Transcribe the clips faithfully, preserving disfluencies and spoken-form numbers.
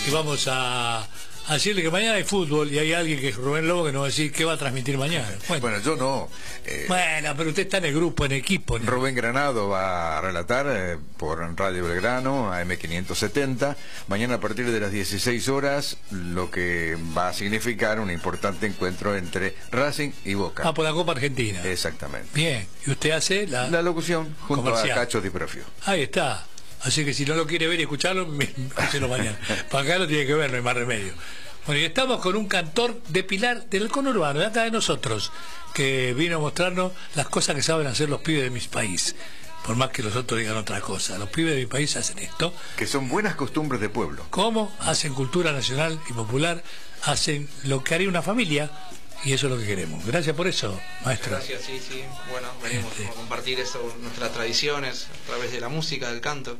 y vamos a, a decirle que mañana hay fútbol y hay alguien que es Rubén Lobo que nos va a decir qué va a transmitir mañana. Bueno, bueno yo no. Eh, bueno, pero usted está en el grupo, en equipo. ¿No? Rubén Granado va a relatar eh, por Radio Belgrano, A M quinientos setenta, mañana a partir de las dieciséis horas, lo que va a significar un importante encuentro entre Racing y Boca. Ah, por la Copa Argentina. Exactamente. Bien, y usted hace la, la locución junto comercial. a Cacho Di Profio. Ahí está. Así que si no lo quiere ver y escucharlo, escúchelo mañana. Para acá lo tiene que ver, no hay más remedio. Bueno, y estamos con un cantor de Pilar, del conurbano, de acá de nosotros, que vino a mostrarnos las cosas que saben hacer los pibes de mi país. Por más que los otros digan otra cosa. Los pibes de mi país hacen esto. Que son buenas costumbres de pueblo. ¿Cómo? Hacen cultura nacional y popular, hacen lo que haría una familia, y eso es lo que queremos. Gracias por eso, maestro. Gracias, sí, sí. Bueno, venimos Este. a compartir eso, nuestras tradiciones, a través de la música, del canto.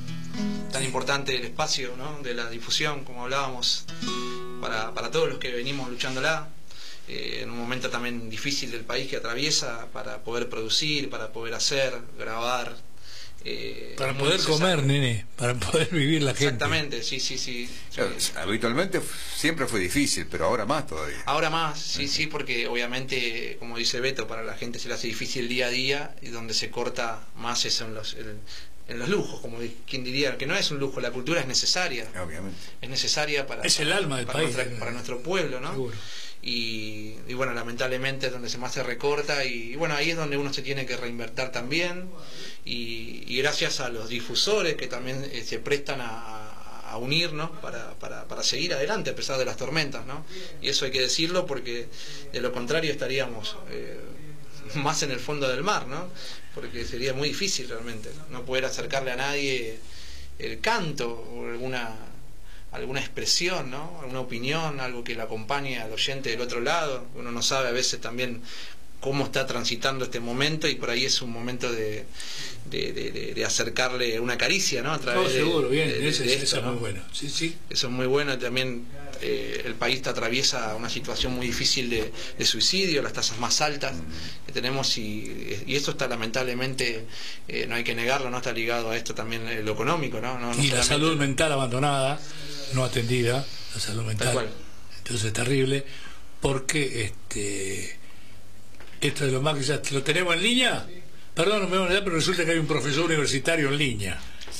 Tan importante el espacio, ¿no?, de la difusión, como hablábamos, para, para todos los que venimos luchándola, eh, en un momento también difícil del país que atraviesa, para poder producir, para poder hacer, grabar. Eh, para poder comer, nene, para poder vivir la gente. Exactamente, sí, sí, sí. Claro, habitualmente siempre fue difícil, pero ahora más todavía. Ahora más, sí, sí, porque obviamente, como dice Beto, para la gente se le hace difícil el día a día, y donde se corta más es en los, en, en los lujos, como quien diría, que no es un lujo, la cultura es necesaria. Obviamente. Es necesaria para, es el alma del para, país, nuestra, para nuestro pueblo, ¿no? Seguro. Y, y bueno, lamentablemente es donde se más se recorta, y, y bueno, ahí es donde uno se tiene que reinvertir también, y, y gracias a los difusores que también eh, se prestan a, a unirnos para, para, para seguir adelante a pesar de las tormentas, ¿no? Y eso hay que decirlo, porque de lo contrario estaríamos eh, más en el fondo del mar, ¿no? Porque sería muy difícil realmente no poder acercarle a nadie el canto o alguna alguna expresión, ¿no?, alguna opinión, algo que le acompañe al oyente del otro lado. Uno no sabe a veces también cómo está transitando este momento, y por ahí es un momento de, de, de, de acercarle una caricia, ¿no?, a través oh, seguro, de, bien, de, de, eso, de esto, eso es ¿no? muy bueno. Sí, sí. Eso es muy bueno. También eh, el país atraviesa una situación muy difícil de, de suicidio, las tasas más altas que tenemos, y, y esto está lamentablemente, eh, no hay que negarlo, no está ligado a esto también, eh, lo económico, ¿no? no, no y la salud mental abandonada, no atendida, la salud mental. Tal cual. Entonces es terrible, porque este esto de los más que ya lo tenemos en línea. Perdón, no me van a dar, pero resulta que hay un profesor universitario en línea.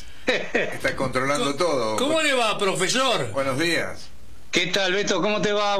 Está controlando ¿Cómo, todo. ¿Cómo le va, profesor? Buenos días. ¿Qué tal, Beto? ¿Cómo te va?